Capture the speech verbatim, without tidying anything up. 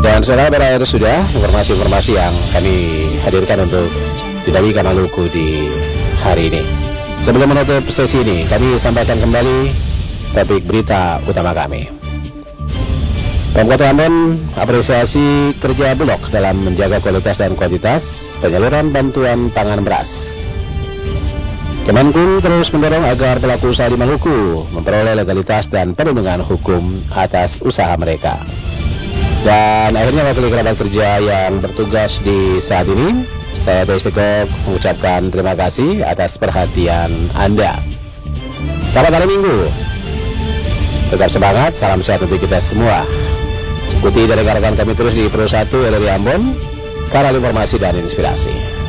Dan saudara, berakhir sudah informasi-informasi yang kami hadirkan untuk Dinamika Maluku di hari ini. Sebelum menutup sesi ini, kami sampaikan kembali topik berita utama kami. Pemkot Ambon apresiasi kerja Bulog dalam menjaga kualitas dan kuantitas penyaluran bantuan pangan beras. Kemenkum terus mendorong agar pelaku usaha di Maluku memperoleh legalitas dan perlindungan hukum atas usaha mereka. Dan akhirnya wakil kerabat kerja yang bertugas di saat ini, saya Testikok mengucapkan terima kasih atas perhatian Anda. Selamat hari Minggu. Tetap semangat, salam sehat untuk kita semua. Ikuti dari rekan-rekan kami terus di Pro satu L R I Ambon, kanal informasi dan inspirasi.